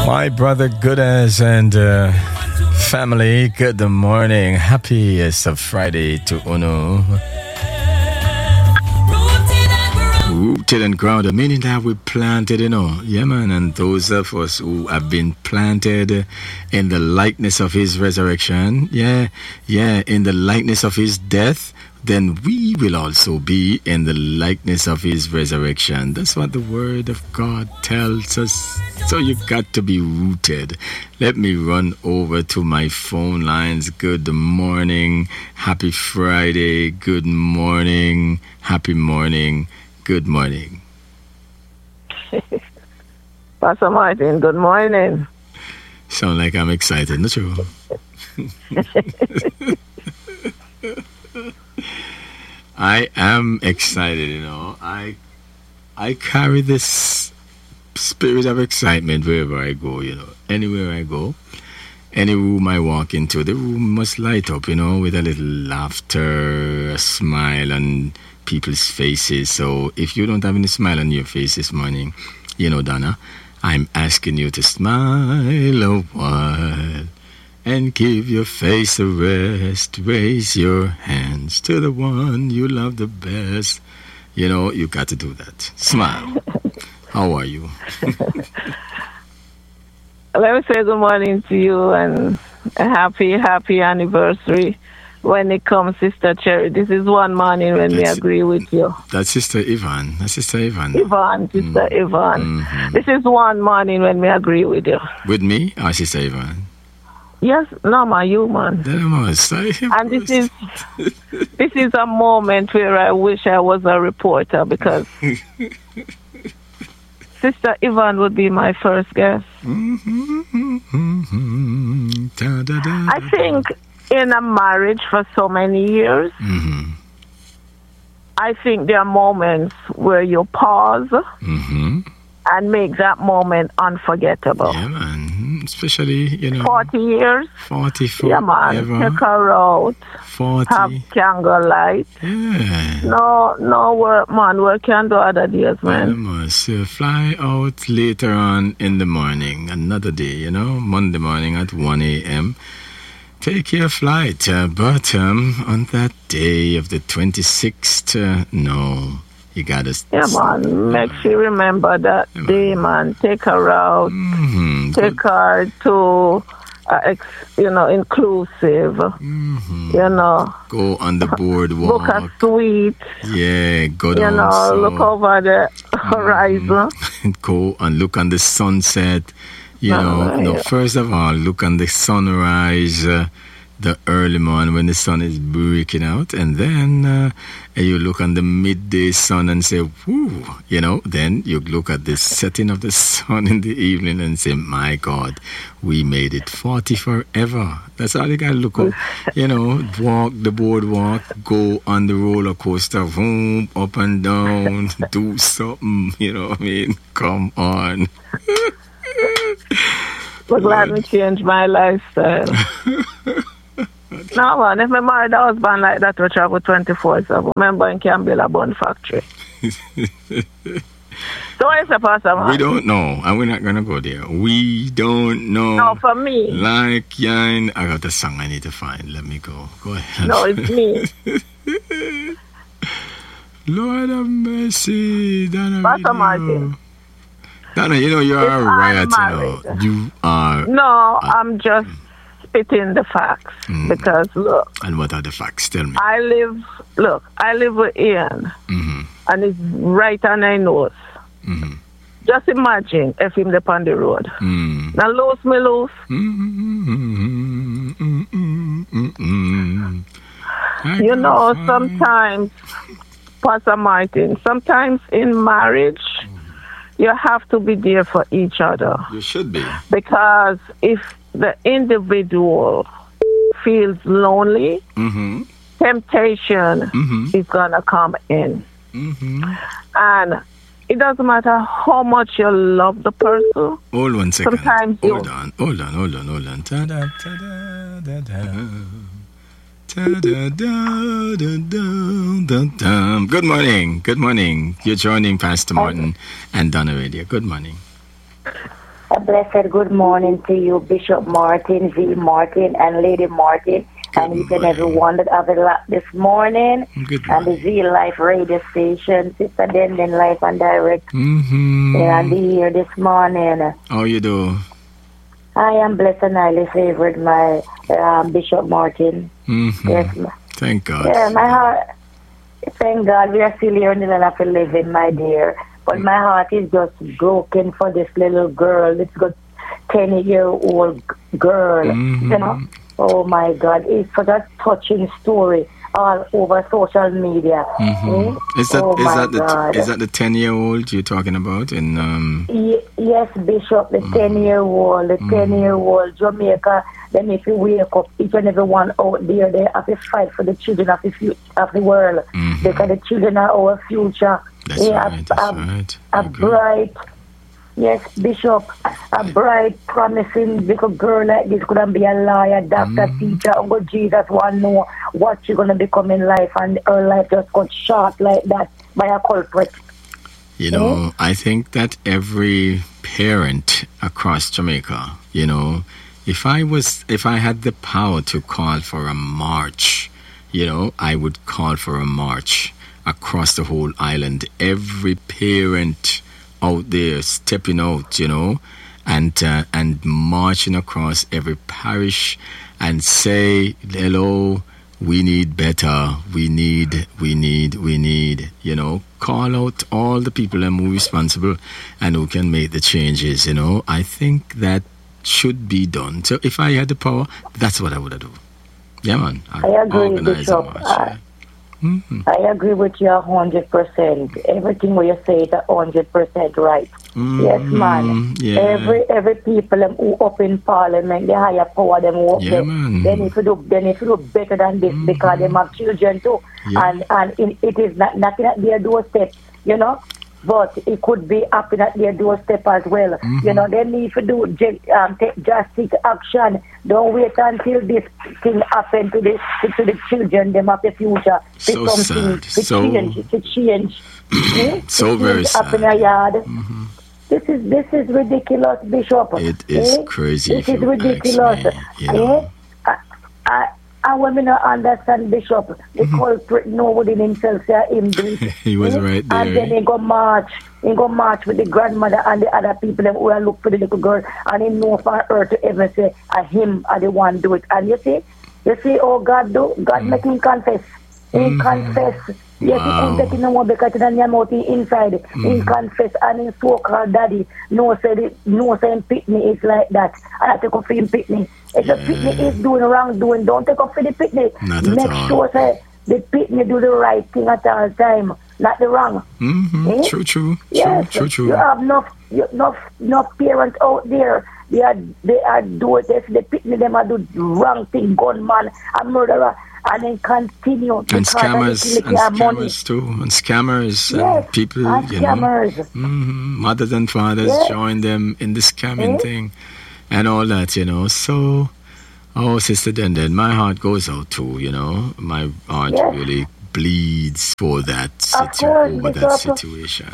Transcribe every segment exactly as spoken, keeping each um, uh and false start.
My brother Goodas and uh, family, good morning. Happiest of Friday to Uno. Rooted and grounded, meaning that we planted, you know. Yeah, man. And those of us who have been planted in the likeness of his resurrection, yeah, yeah, in the likeness of his death, then we will also be in the likeness of his resurrection. That's what the word of God tells us. So you got to be rooted. Let me run over to my phone lines. Good morning. Happy Friday. Good morning. Happy morning. Good morning. Pastor Martin, good morning. Sound like I'm excited, not true? I am excited, you know. I I carry this spirit of excitement wherever I go, you know. Anywhere I go, any room I walk into, the room must light up, you know, with a little laughter, a smile on people's faces. So if you don't have any smile on your face this morning, you know, Donna, I'm asking you to smile a while and give your face a rest. Raise your hands to the one you love the best. You know, you got to do that. Smile. How are you? Let me say good morning to you and a happy, happy anniversary. When it comes, Sister Cherry, this is one morning when that's, we agree with you. That's Sister Yvonne. That's Sister Yvonne. Yvonne, Sister mm. Yvonne. Mm-hmm. This is one morning when we agree with you. With me or Sister Yvonne? Yes, no, my you, man. And this is this is a moment where I wish I was a reporter because Sister Yvonne would be my first guest. I think in a marriage for so many years, mm-hmm. I think there are moments where you pause mm-hmm. and make that moment unforgettable. Yeah, man. Especially, you know, forty years. forty, forty. Yeah, man. Ever. Take her out. forty. Have candlelight. Yeah. No, no work, man. Work can do other days, man. You must uh, fly out later on in the morning. Another day, you know, Monday morning at one a.m. Take your flight. Uh, but um, on that day of the twenty-sixth, uh, no. You gotta yeah, man. Uh, Make sure you remember that yeah, day, man. Take her out. Mm-hmm. Take Good. her to, uh, ex, you know, inclusive. Mm-hmm. You know. Go on the boardwalk. Book a suite. Yeah, go down. You know, so. Look over the horizon. Mm-hmm. Go and look on the sunset. You no, know, right. no, first of all, look on the sunrise. Uh, the early morning when the sun is breaking out, and then uh, you look on the midday sun and say, whoo, you know, then you look at the setting of the sun in the evening and say, my God, we made it forty forever. That's all you got to look up. You know, walk the boardwalk, go on the roller coaster, boom, up and down, do something, you know what I mean? Come on. We're glad we changed my lifestyle. No, man, if I married a husband like that, we travel twenty-four seven. Remember in Campbell Bun Factory. So what is the Pastor Man? We don't know, and we're not going to go there. We don't know. No, for me. Like, yeah, I got a song I need to find. Let me go. Go ahead. No, it's me. Lord have mercy. Donna, Pastor Martin. Donna, you know, you're a riot, you know. You are. No, uh, I'm just spitting the facts mm. because look. And what are the facts? Tell me. I live. Look, I live with Ian, mm-hmm. and it's right on my nose. Mm-hmm. Just imagine if him up on the road. Mm. Now loose me loose. Mm-hmm. Mm-hmm. You know, sometimes, Pastor Martin, sometimes in marriage, you have to be there for each other. You should be. Because if the individual feels lonely, mm-hmm. temptation mm-hmm. is going to come in. Mm-hmm. And it doesn't matter how much you love the person. Hold one second. Sometimes hold you... on, hold on, hold on, hold on. Ta-da, ta-da, da-da. Good morning. Good morning. You're joining Pastor Martin and Donna Radio. Good morning. A blessed good morning to you, Bishop Martin, V. Martin, and Lady Martin, good and each and every one that have a lot this morning, and the Z Life radio station, Sister Denden Life and Direct, mm-hmm. and the here this morning. How you do? I am blessed and highly favored, my um, Bishop Martin. Mm-hmm. Yes, thank God. Yeah, my heart. Thank God we are still here in the land of the living, my dear. But mm-hmm. my heart is just broken for this little girl. This good ten-year-old girl. Mm-hmm. You know. Oh my God! It's such a touching story all over social media. Mm-hmm. Eh? Is that oh is that the God. is that the ten-year-old you're talking about? In um. Y- yes, Bishop, the ten-year-old, the mm-hmm. ten-year-old Jamaica. Then if you wake up, each and every one out there, they have to fight for the children of the fu- of the world, mm-hmm. because the children are our future. That's they right. Are, that's a, right. A bright. Yes, Bishop, a bright, promising little girl like this could be a lawyer, doctor, mm. teacher. Oh, God, Jesus want to know what she's going to become in life, and her life just got short like that by a culprit. You know, mm. I think that every parent across Jamaica, you know, if I was, if I had the power to call for a march, you know, I would call for a march across the whole island. Every parent out there stepping out, you know, and uh, and marching across every parish and say, hello, we need better, we need, we need, we need, you know, call out all the people who are responsible and who can make the changes, you know. I think that should be done. So if I had the power, that's what I would do. Yeah, man. I, I agree, Bishop. March, yeah. Mm-hmm. I agree with you a hundred percent. Everything what you say is a hundred percent right. Mm-hmm. Yes, man. Yeah. Every every people um, who up in Parliament, the higher power them who up yeah, there, man. they need to do they need to do better than this, mm-hmm. because they have children too, yeah. and and it, it is not nothing at their doorstep, you know. But it could be happening at their doorstep as well. Mm-hmm. You know, they need to do um, take drastic action. Don't wait until this thing happen to the to, to the children, them of the future. So something sad. to so change, to change. eh? So to very change sad. Up in a yard. Mm-hmm. This is this is ridiculous, Bishop. It is eh? crazy. This if is you ridiculous. ask me, you know. eh? I, I, And when we not understand, Bishop, the mm-hmm. culprit know within himself say him do it. He was mm-hmm. right there. And then he go march. He go march with the grandmother and the other people them who are look for the little girl, and he know for her to ever say, "I him are the one do it." And you see, you see, oh God do God mm-hmm. make him confess. He mm-hmm. confess. Yes, wow. He ain't taking no more because than your mouth inside. Mm-hmm. He confess, and his so-called daddy no say the no say him pitney is like that. And I take off for him pitney. If yeah. the pitney is doing wrong doing, don't take off for the pitney. Not Make at all. sure say the pitney do the right thing at all time, not the wrong. Mm-hmm. Eh? True, true, yes. true, true, true. You have enough, you, enough, enough parents out there. They are, they are doing this. The pitney them are do the wrong thing, gunman, a murderer. And then continue. And scammers, and scammers money. too. And scammers, yes, and people, and you scammers. know. Mm-hmm. Mothers and fathers yes. join them in the scamming yes. thing and all that, you know. So, oh, Sister Denden, my heart goes out too, you know. My heart yes. really bleeds for that, situ- course, over that situation.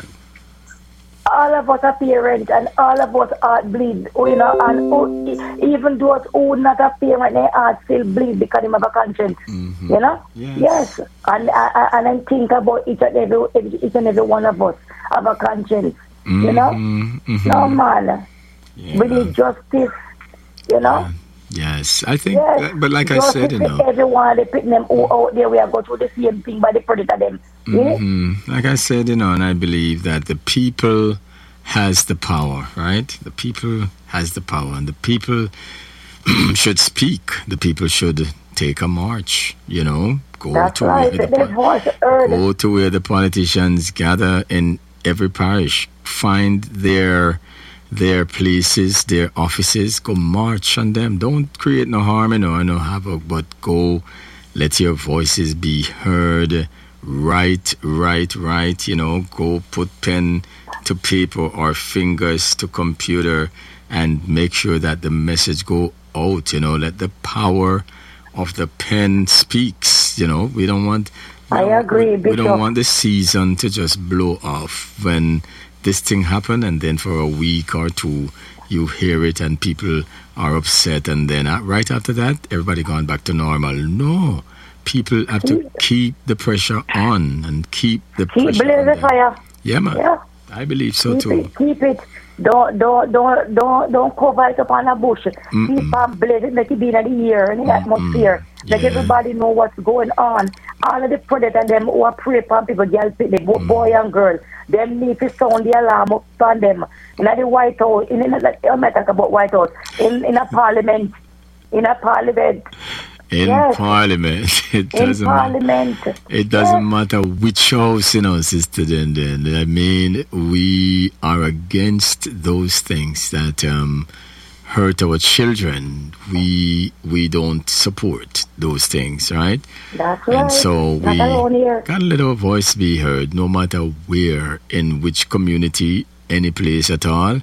All of us are parents, and all of us heart bleed, you know, and who, even those who not a parent, their heart still bleed because they have a conscience, mm-hmm. you know. Yes, yes. and I, and I think about each and every each and every one of us have a conscience, mm-hmm. you know. Mm-hmm. No man, yeah. we need justice, you know. Yeah. Yes, I think, yes. but like justice I said, you know, everyone they pick them who out there, we are going through the same thing by the predator them. Mm-hmm. Yeah? Like I said, you know, and I believe that the people has the power, right? The people has the power, and the people should speak. The people should take a march, you know, go That's to right. where the po- go to where the politicians gather in every parish, find their their places, their offices, go march on them. Don't create no harm, you know, no havoc, but go let your voices be heard. Write, write, write, you know, go put pen to paper or fingers to computer and make sure that the message go out, you know, let the power of the pen speaks, you know. We don't want... I agree, we, we Bishop. don't want the season to just blow off when this thing happen, and then for a week or two, you hear it and people are upset, and then uh, right after that, everybody gone back to normal. No, people have to keep the pressure on and keep the Keep pressure blaze on the them. fire. Yeah, man. Yeah. I believe so Keep too. it. Keep it. Don't don't don't don't don't cover it up on a bush. Keep on blaze it, make it be in the air, in the atmosphere. Let Yeah. everybody know what's going on. All of the predators and them who are prey upon people, girl, the bo- boy and girl, them need to sound the alarm up on them. In the White House, in, in I'm not talking about White House, in in a parliament, in a parliament. In Yes. Parliament, it In doesn't matter. Parliament. It doesn't Yes. matter which house, you know, Sister Denden. I mean, we are against those things that um, hurt our children. We we don't support those things, right? That's right. And so Not we alone here. gotta let our voice be heard, no matter where, in which community, any place at all.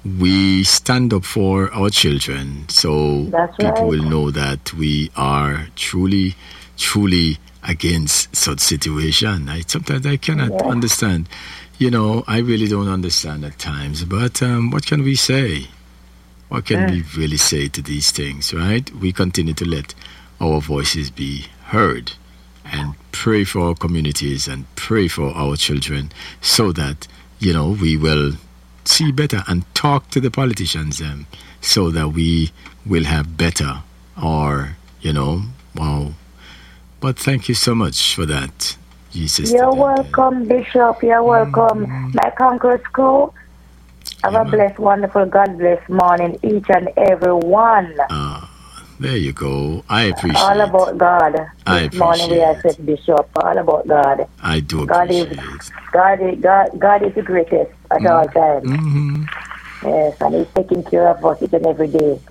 We stand up for our children, so That's people right. will know that we are truly, truly against such situation. I sometimes I cannot Yeah. understand. You know, I really don't understand at times. But um, what can we say? What can we really say to these things, right? We continue to let our voices be heard and pray for our communities and pray for our children so that, you know, we will see better and talk to the politicians um, so that we will have better or, you know, wow. But thank you so much for that, Jesus. You're welcome, Bishop. You're welcome. My Conqueror School. Have a blessed, wonderful, God bless morning, each and every one. Uh, there you go. I appreciate All about God. I This morning we are appreciate said, Bishop. All about God. I do God is appreciate God is God, God is the greatest at all times. hmm Yes, and He's taking care of us each and every day.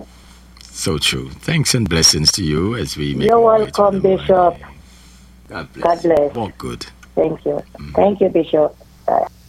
So true. Thanks and blessings to you as we make You're our way to welcome, the Bishop. God bless. God bless. Walk good. Thank you. Thank you, Bishop. Bye.